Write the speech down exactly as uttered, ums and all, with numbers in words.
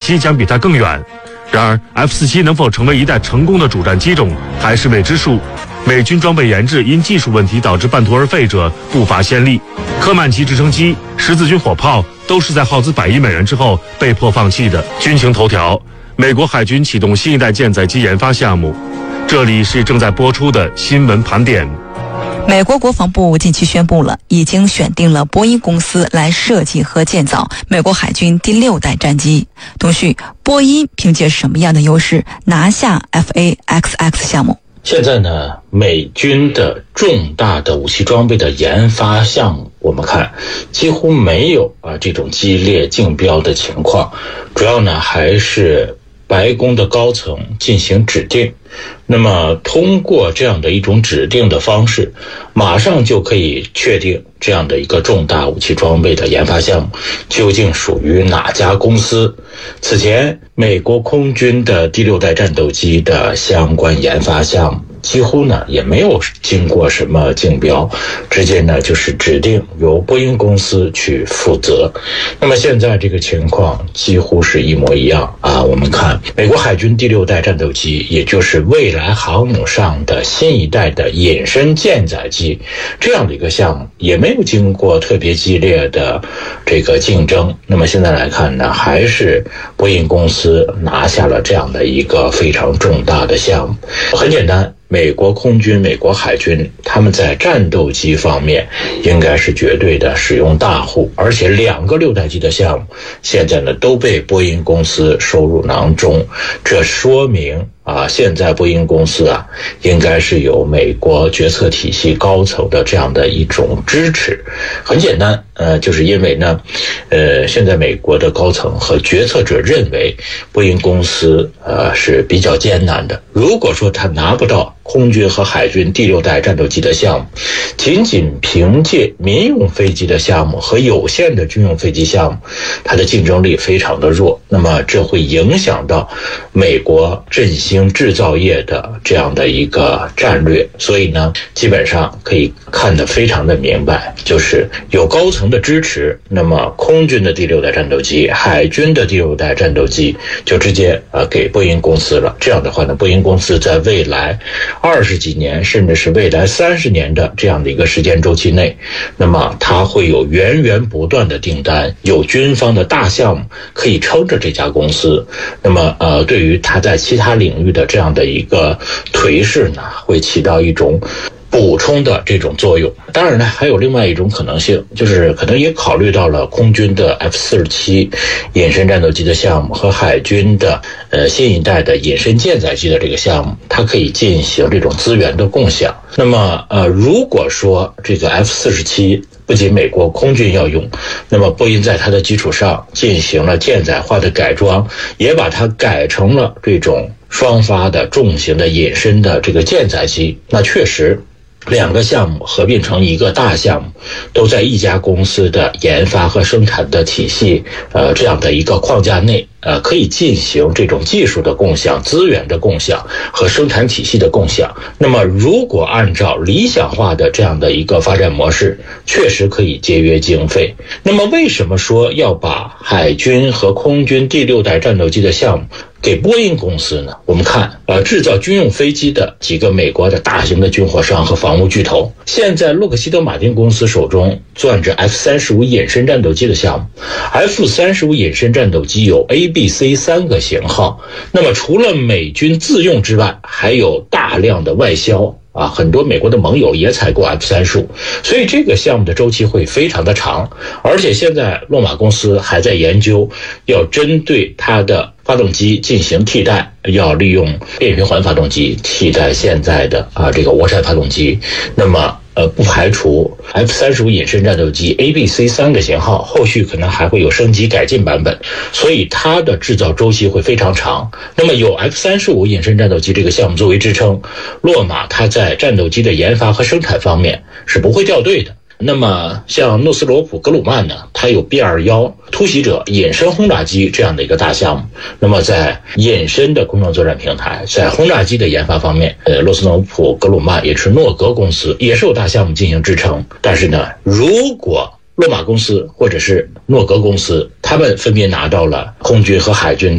七将比它更远。然而 F 四十七能否成为一代成功的主战机种还是未知数。美军装备研制因技术问题导致半途而废者不乏先例，科曼奇直升机、十字军火炮都是在耗资百亿美元之后被迫放弃的。军情头条：美国海军启动新一代舰载机研发项目。这里是正在播出的新闻盘点。 美国国防部近期宣布了，已经选定了波音公司来设计和建造美国海军第六代战机。东旭，波音凭借什么样的优势拿下 F A X X 项目？ 现在呢，美军的重大的武器装备的研发项目，我们看几乎没有啊这种激烈竞标的情况，主要呢还是白宫的高层进行指定。那么通过这样的一种指定的方式，马上就可以确定这样的一个重大武器装备的研发项目究竟属于哪家公司。此前美国空军的第六代战斗机的相关研发项目几乎呢也没有经过什么竞标，直接呢就是指定由波音公司去负责。那么现在这个情况几乎是一模一样啊！我们看美国海军第六代战斗机，也就是未来航母上的新一代的隐身舰载机，这样的一个项目也没有经过特别激烈的这个竞争。那么现在来看呢，还是波音公司拿下了这样的一个非常重大的项目。很简单，美国空军、美国海军，他们在战斗机方面应该是绝对的使用大户，而且两个六代机的项目现在呢都被波音公司收入囊中，这说明啊，现在波音公司啊，应该是有美国决策体系高层的这样的一种支持。很简单，呃，就是因为呢，呃，现在美国的高层和决策者认为波音公司呃是比较艰难的。如果说他拿不到空军和海军第六代战斗机的项目，仅仅凭借民用飞机的项目和有限的军用飞机项目，它的竞争力非常的弱，那么这会影响到美国振兴制造业的这样的一个战略。所以呢，基本上可以看得非常的明白，就是有高层的支持，那么空军的第六代战斗机、海军的第六代战斗机就直接呃给波音公司了。这样的话呢，波音公司在未来二十几年甚至是未来三十年的这样的一个时间周期内，那么它会有源源不断的订单，有军方的大项目可以撑着这家公司。那么呃，对于它在其他领域的这样的一个颓势呢，会起到一种补充的这种作用。当然呢，还有另外一种可能性，就是可能也考虑到了空军的 F 四十七隐身战斗机的项目和海军的呃新一代的隐身舰载机的这个项目，它可以进行这种资源的共享。那么呃，如果说这个 F 四十七不仅美国空军要用，那么波音在它的基础上进行了舰载化的改装，也把它改成了这种双发的重型的隐身的这个舰载机，那确实两个项目合并成一个大项目，都在一家公司的研发和生产的体系呃这样的一个框架内，呃可以进行这种技术的共享、资源的共享和生产体系的共享。那么如果按照理想化的这样的一个发展模式，确实可以节约经费。那么为什么说要把海军和空军第六代战斗机的项目给波音公司呢？我们看呃，制造军用飞机的几个美国的大型的军火商和防务巨头，现在洛克希德马丁公司手中攥着 F 三十五隐身战斗机的项目。 F 三十五隐身战斗机有 A B C 三个型号，那么除了美军自用之外，还有大量的外销啊，很多美国的盟友也采购 F 三十五，所以这个项目的周期会非常的长。而且现在洛马公司还在研究要针对它的发动机进行替代，要利用变循环发动机替代现在的啊这个涡扇发动机。那么呃，不排除 F 三十五隐身战斗机 A B C 三个型号后续可能还会有升级改进版本，所以它的制造周期会非常长。那么有 F 三十五隐身战斗机这个项目作为支撑，洛马它在战斗机的研发和生产方面是不会掉队的。那么像诺斯罗普格鲁曼呢，它有 B 二十一 突袭者隐身轰炸机这样的一个大项目。那么在隐身的空中作战平台，在轰炸机的研发方面，呃，诺斯罗普格鲁曼也是诺格公司也是有大项目进行支撑。但是呢，如果洛马公司或者是诺格公司，他们分别拿到了空军和海军